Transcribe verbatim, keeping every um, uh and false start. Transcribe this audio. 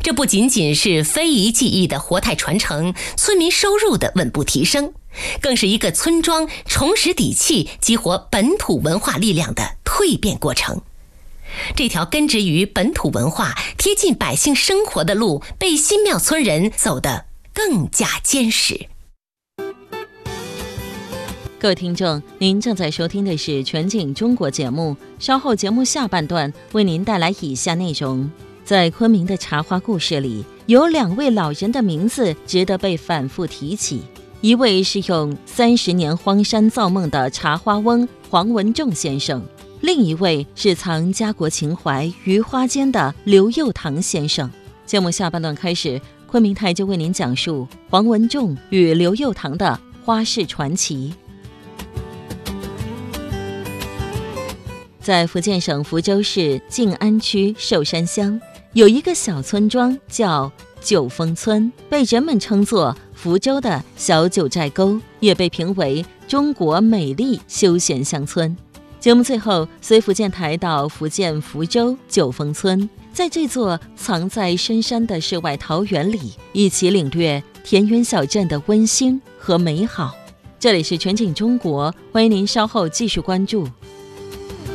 这不仅仅是非遗技艺的活态传承，村民收入的稳步提升，更是一个村庄重拾底气、激活本土文化力量的蜕变过程。这条根植于本土文化、贴近百姓生活的路，被新庙村人走得更加坚实。 各位听众，您正在收听的是全景中国节目，稍后节目下半段为您带来以下内容。在昆明的茶花故事里，有两位老人的名字值得被反复提起。一位是用三十年荒山造梦的茶花翁黄文仲先生，另一位是藏家国情怀于花间的刘佑堂先生。节目下半段开始，昆明台就为您讲述黄文仲与刘佑堂的花式传奇。在福建省福州市静安区寿山乡，有一个小村庄叫九峰村，被人们称作福州的小九寨沟，也被评为中国美丽休闲乡村。节目最后，随福建台到福建福州九峰村，在这座藏在深山的世外桃源里，一起领略田园小镇的温馨和美好。这里是全景中国，欢迎您稍后继续关注。